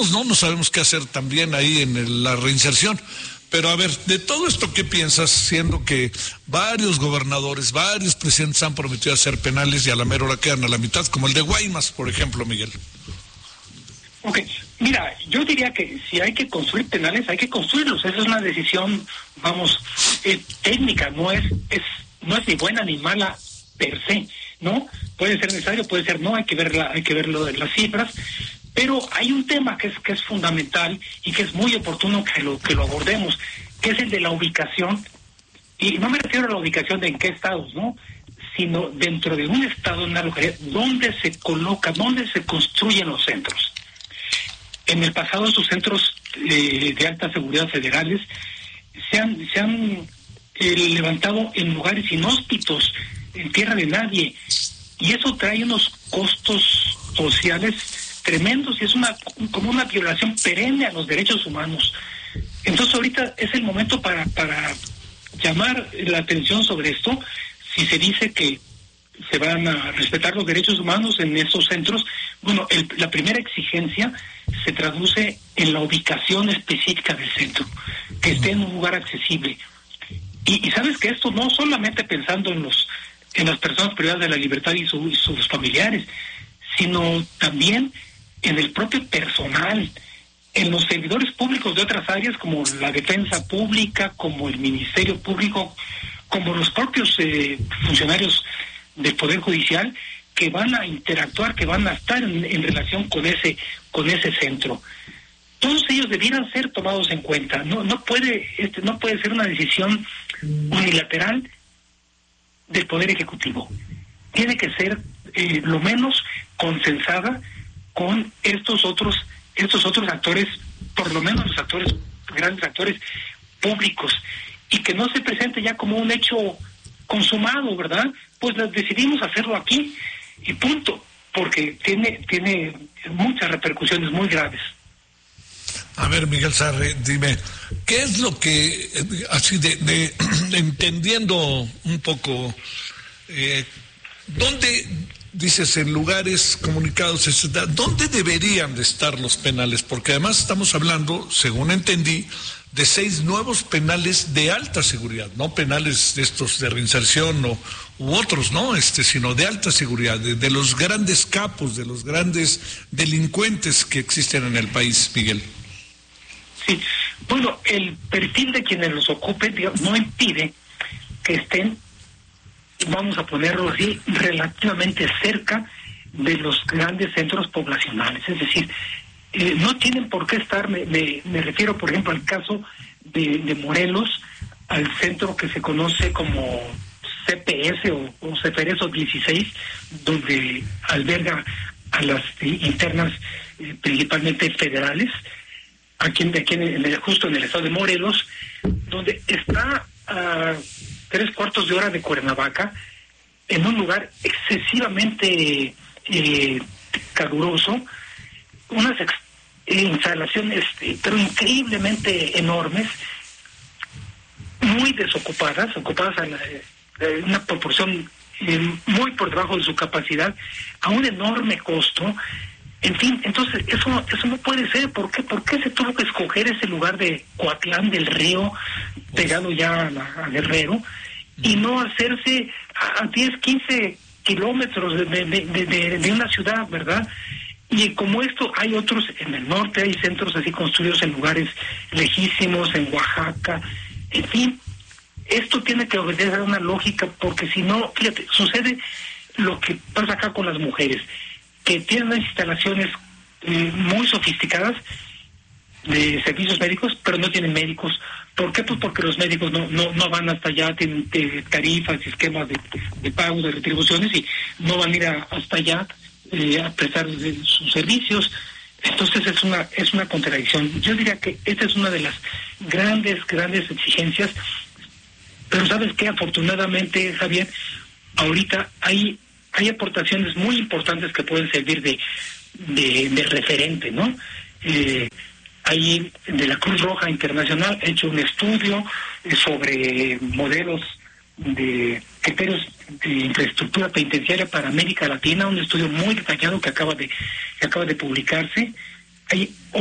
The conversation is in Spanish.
estamos, ¿no? No sabemos qué hacer también ahí en la reinserción. Pero a ver, de todo esto, ¿qué piensas? Siendo que varios gobernadores, varios presidentes han prometido hacer penales y a la mera hora quedan a la mitad, como el de Guaymas, por ejemplo, Miguel. Ok, mira, yo diría que si hay que construir penales, hay que construirlos. Esa es una decisión, vamos, técnica, no es ni buena ni mala per se, ¿no? Puede ser necesario, puede ser no, hay que verlo de las cifras. Pero hay un tema que es fundamental y que es muy oportuno que lo abordemos, que es el de la ubicación. Y no me refiero a la ubicación de en qué estados, ¿no? Sino dentro de un estado, en una localidad, dónde se coloca, dónde se construyen los centros. En el pasado, estos centros de alta seguridad federales se han levantado en lugares inhóspitos, en tierra de nadie, y eso trae unos costos sociales tremendos y es como una violación perenne a los derechos humanos. Entonces ahorita es el momento para llamar la atención sobre esto. Si se dice que se van a respetar los derechos humanos en estos centros, bueno, la primera exigencia se traduce en la ubicación específica del centro, que esté en un lugar accesible. Y sabes que esto no solamente pensando en las personas privadas de la libertad y sus familiares, sino también en el propio personal, en los servidores públicos de otras áreas como la defensa pública, como el Ministerio Público, como los propios funcionarios del Poder Judicial que van a interactuar, que van a estar en relación con ese centro. Todos ellos debieran ser tomados en cuenta. No puede ser una decisión unilateral del Poder Ejecutivo. Tiene que ser lo menos consensada con estos otros actores, por lo menos los grandes actores públicos, y que no se presente ya como un hecho consumado, ¿verdad? Pues decidimos hacerlo aquí y punto, porque tiene muchas repercusiones muy graves. A ver, Miguel Sarre, dime, ¿qué es lo que, así de entendiendo un poco, dónde, dices, en lugares comunicados, etc., dónde deberían de estar los penales? Porque además estamos hablando, según entendí, de 6 nuevos penales de alta seguridad, no penales de estos de reinserción u otros, ¿no? Sino de alta seguridad, de los grandes capos, de los grandes delincuentes que existen en el país, Miguel. Sí, bueno, el perfil de quienes los ocupen, digamos, no impide que estén, vamos a ponerlo así, relativamente cerca de los grandes centros poblacionales. Es decir, no tienen por qué estar, me refiero, por ejemplo, al caso de Morelos, al centro que se conoce como CPS o Ceferezo 16, donde alberga a las internas principalmente federales, justo en el estado de Morelos, donde está a 3/4 de hora de Cuernavaca, en un lugar excesivamente caluroso, unas instalaciones pero increíblemente enormes, muy desocupadas, ocupadas a una proporción muy por debajo de su capacidad, a un enorme costo. En fin, entonces eso no puede ser. ¿Por qué? ¿Por qué se tuvo que escoger ese lugar de Coatlán del Río, pegado ya a Guerrero, y no hacerse a 10, 15 kilómetros de una ciudad, ¿verdad? Y como esto, hay otros en el norte, hay centros así construidos en lugares lejísimos, en Oaxaca, en fin. Esto tiene que obedecer a una lógica, porque si no, fíjate, sucede lo que pasa acá con las mujeres, que tienen unas instalaciones muy sofisticadas de servicios médicos, pero no tienen médicos. ¿Por qué? Pues porque los médicos no van hasta allá, tienen tarifas y esquemas de pago, de retribuciones, y no van a ir hasta allá a prestar sus servicios. Entonces es una contradicción. Yo diría que esta es una de las grandes exigencias, pero ¿sabes qué? Afortunadamente, Javier, ahorita hay aportaciones muy importantes que pueden servir de referente, ¿no? Ahí de la Cruz Roja Internacional ha hecho un estudio sobre modelos de criterios de infraestructura penitenciaria para América Latina, un estudio muy detallado que acaba de publicarse. Hay